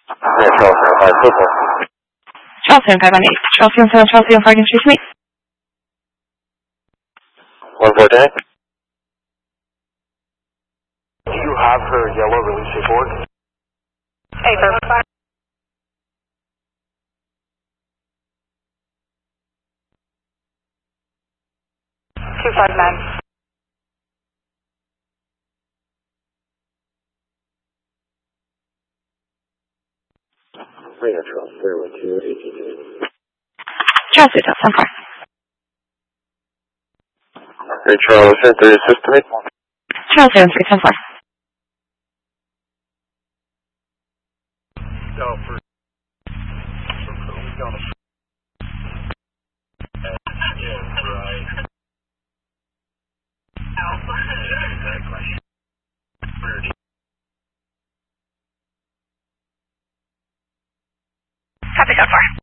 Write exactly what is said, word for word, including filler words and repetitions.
Yeah, Charles seven five, football. Charles seven five one eight. Charles seven seven, Charles seven five, can you meet? one four ten. Do you have her yellow release report? eight seven five. two five nine. Radar Charles zero one two eighteen two. Charles eight seven five. Hey, Charles, send three assist to me. Charles seven three seven four. No, for... Yeah, right. Alpha. Yeah, exactly. Copy, so far.